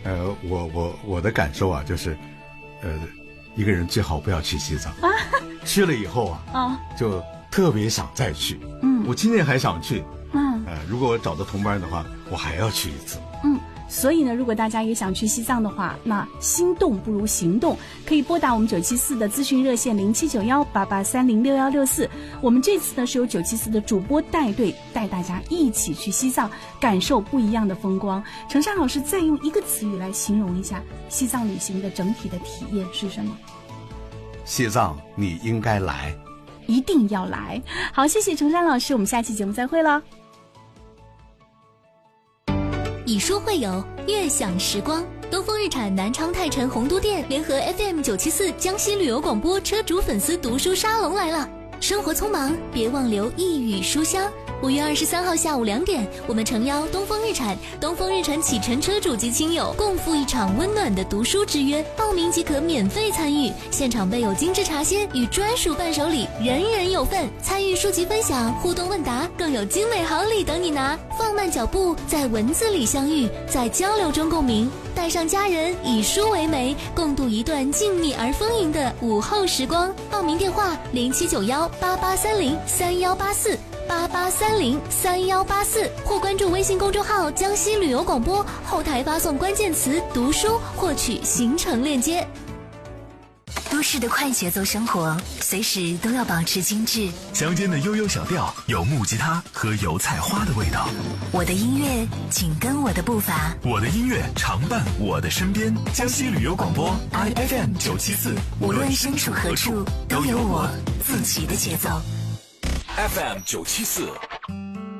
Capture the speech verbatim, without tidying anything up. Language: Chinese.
呃，我我我的感受啊，就是，呃，一个人最好不要去西藏，啊、去了以后啊，啊，就特别想再去。嗯，我今年还想去。嗯，呃，如果我找到同伴的话，我还要去一次。 嗯。所以呢，如果大家也想去西藏的话，那心动不如行动，可以拨打我们九七四的咨询热线零七九幺八八三零六幺六四。我们这次呢是由九七四的主播带队，带大家一起去西藏，感受不一样的风光。程山老师再用一个词语来形容一下西藏旅行的整体的体验是什么？ 西藏你应该来， 一定要来。好，谢谢程山老师，我们下期节目再会了。 以书会友，悦享时光。东风日产南昌泰城洪都店联合 F M 九七四江西旅游广播车主粉丝读书沙龙来了。生活匆忙，别忘留一语书香。五月二十三号下午两点，我们诚邀东风日产、东风日产启辰车主及亲友共赴一场温暖的读书之约，报名即可免费参与，现场备有精致茶歇与专属伴手礼，人人有份。参与书籍分享、互动问答，更有精美好礼等你拿。放慢脚步，在文字里相遇，在交流中共鸣，带上家人，以书为媒，共度一段静谧而丰盈的午后时光。报名电话零七九幺八八三零三幺八四。八八三零三幺八四，或关注微信公众号江西旅游广播，后台发送关键词读书获取行程链接。 都市的快节奏生活，随时都要保持精致。 乡间的悠悠小调，有木吉他和油菜花的味道。 我的音乐紧跟我的步伐， 我的音乐常伴我的身边。江西旅游广播 I F M 九七四， 无论身处何处，都有我自己的节奏。 F M 九七四